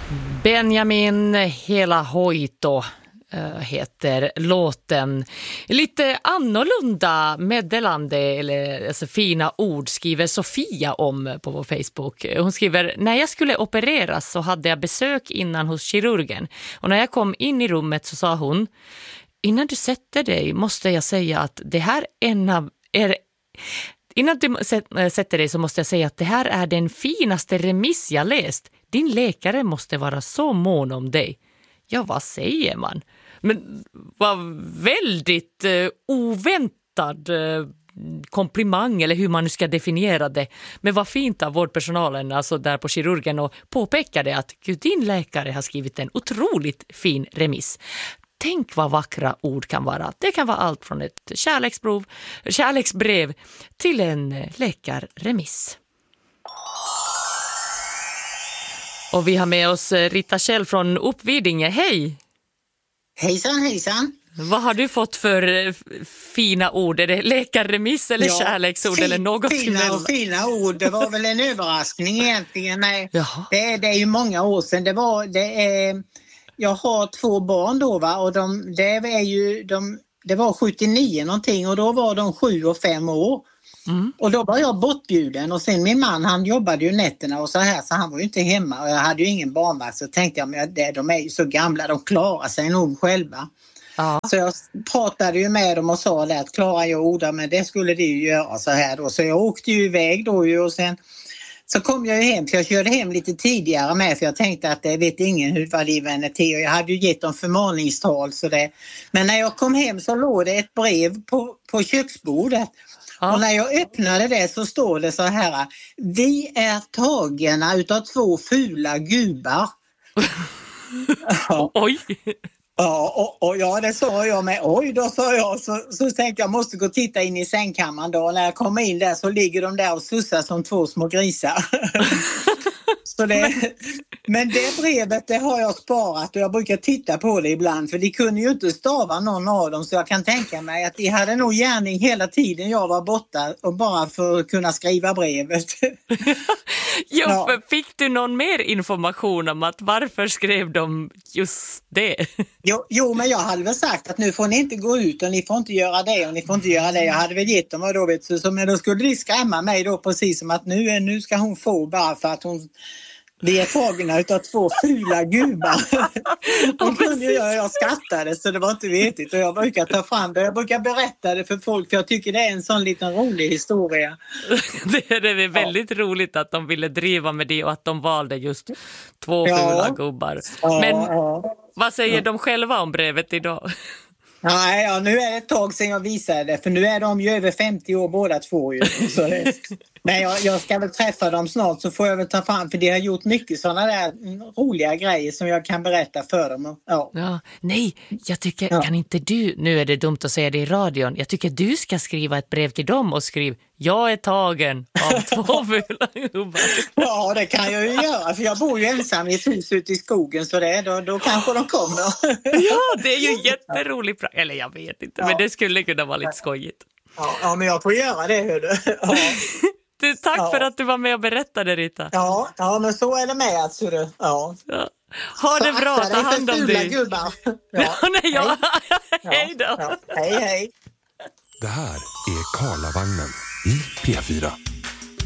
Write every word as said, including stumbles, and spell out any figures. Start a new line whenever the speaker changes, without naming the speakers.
Benjamin Hela Hoito heter låten. Lite annorlunda meddelande eller alltså fina ord skriver Sofia om på vår Facebook. Hon skriver: när jag skulle opereras så hade jag besök innan hos kirurgen. Och när jag kom in i rummet så sa hon: innan du sätter dig måste jag säga att det här en av er... Innan du sätter dig så måste jag säga att det här är den finaste remiss jag läst. Din läkare måste vara så mån om dig. Ja, vad säger man? Men vad väldigt uh, oväntad uh, komplimang, eller hur man nu ska definiera det. Men vad fint av vårdpersonalen, alltså där på kirurgen, och påpekade att Gud, din läkare har skrivit en otroligt fin remiss. Tänk vad vackra ord kan vara. Det kan vara allt från ett kärleksbrev, kärleksbrev till en läkarremiss. Och vi har med oss Rita Kjell från Uppvidinge. Hej!
Hejsan, hejsan.
Vad har du fått för fina ord? Är det läkarremiss eller ja, kärleksord fin, eller något?
Fina och fina ord. Det var väl en överraskning egentligen. Nej, det, är, det är ju många år sedan. Det var, det är, jag har två barn då, va? Och de, det, är ju, de, det var sjuttionio någonting och då var de sju och fem år. Mm. Och då var jag bortbjuden och sen min man, han jobbade ju nätterna och så här, så han var ju inte hemma och jag hade ju ingen barnvakt, så tänkte jag, men det, de är ju så gamla, de klarar sig nog själva. Ja. Så jag pratade ju med dem och sa det att klarar jag orda, men det skulle de ju göra så här då. Så jag åkte ju iväg då ju och sen så kom jag ju hem, så jag körde hem lite tidigare med, för jag tänkte att det vet ingen hur vad livet är till och jag hade ju gett dem förmaningstal så det. Men när jag kom hem så låg det ett brev på, på köksbordet. Ja. Och när jag öppnade det så står det så här: vi är tagna utav två fula gubbar. Ja.
Oj!
Ja, och, och ja, det sa jag med. Oj, då sa jag. Så, så tänkte jag måste gå och titta in i sängkammaren då. Och när jag kommer in där så ligger de där och sussar som två små grisar. Så det, men det brevet, det har jag sparat och jag brukar titta på det ibland, för de kunde ju inte stava någon av dem, så jag kan tänka mig att de hade nog gärning hela tiden jag var borta och bara för att kunna skriva brevet.
Jo, ja. Fick du någon mer information om att varför skrev de just det?
Jo, jo, men jag hade väl sagt att nu får ni inte gå ut och ni får inte göra det och ni får inte göra det. Jag hade väl gett dem och då vet du, så, men då skulle de skrämma mig då precis som att nu, nu ska hon få bara för att hon... Vi är tagna utav två fula gubbar. Och kunde jag, jag skrattade så det var inte vetigt. Och jag brukar ta fram det. Jag brukar berätta det för folk. För jag tycker det är en sån liten rolig historia.
Det är, det är väldigt ja. roligt att de ville driva med det och att de valde just två fula ja. gubbar. Men ja. vad säger ja. de själva om brevet idag?
Nej, ja, nu är det ett tag sedan jag visade det. För nu är de ju över femtio år båda två. Ju, så det, men jag, jag ska väl träffa dem snart så får jag väl ta fram. För de har gjort mycket sådana där roliga grejer som jag kan berätta för dem. Ja.
Ja, nej, jag tycker, ja. kan inte du, nu är det dumt att säga det i radion. Jag tycker du ska skriva ett brev till dem och skriv: jag är tagen av två fula gubbar.
Ja, det kan jag ju göra. För jag bor ju ensam i ett hus ute i skogen. Så det, då, då kanske de kommer.
Ja, det är ju jätteroligt. Eller jag vet inte, ja. men det skulle kunna vara lite skojigt.
Ja, ja, men jag får göra det, hör du. Ja.
Du, tack ja. för att du var med och berättade, Rita.
Ja, ja, men så är det med, alltså. Du. Ja.
Ja. Ha det så bra, ta hand om dig.
Ja.
Ja, nej, ja. Hej då.
Ja. Hej, hej.
Det här är Karlavagnen i P fyra.